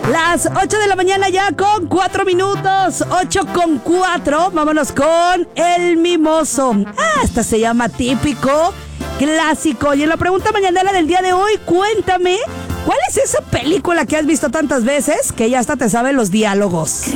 Las 8 de la mañana ya con 4 minutos. 8:04. Vámonos con El Mimoso. Esta se llama Típico, clásico. Y en la pregunta mañanera del día de hoy, cuéntame, ¿cuál es esa película que has visto tantas veces que ya hasta te saben los diálogos?